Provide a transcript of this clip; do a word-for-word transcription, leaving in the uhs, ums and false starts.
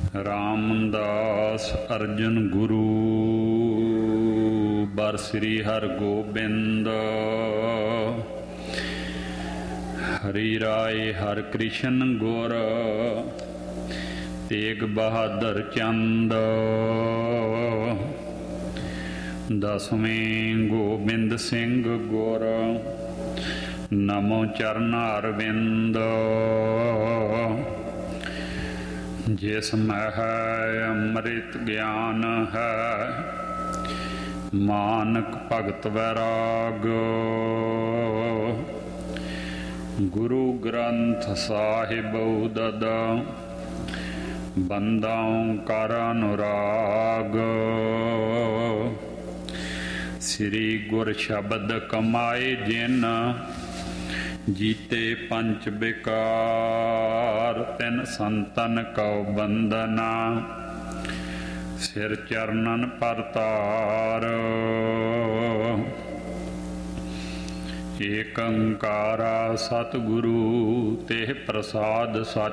ਰਾਮਦਾਸ ਅਰਜਨ ਗੁਰੂ ਬਰ ਸ੍ਰੀ ਹਰਗੋਬਿੰਦ। ਹਰੀ ਰਾਏ ਹਰਿ ਕ੍ਰਿਸ਼ਨ ਗੁਰ ਤੇਗ ਬਹਾਦਰ ਚੰਦ। ਦਸਵੇਂ ਗੋਬਿੰਦ ਸਿੰਘ ਗੁਰ ਨਮੋ ਚਰਨ ਅਰਵਿੰਦ। ਜਿਸ ਮਹਿ ਅੰਮ੍ਰਿਤ ਗਿਆਨ ਹੈ ਮਾਨਕ ਭਗਤ ਵੈਰਾਗ। ਗੁਰੂ ਗ੍ਰੰਥ ਸਾਹਿਬ ਉਦਦ ਬੰਦਾ ਓਂਕਾਰ ਅਨੁਰਾਗ। ਸ੍ਰੀ ਗੁਰ ਸ਼ਬਦ ਕਮਾਏ ਜਿਨ ਜੀਤੇ ਪੰਚ ਬਿਕਾਰ। ਤਿਨ ਸੰਤਨ ਕਉ ਬੰਦਨਾ ਸਿਰ ਚਰਨਨ ਪਰਤਾਰ। ਏਕ ਓਂਕਾਰਾ ਸਤਿਗੁਰੂ ਤੇ ਪ੍ਰਸਾਦ ਸੱਚ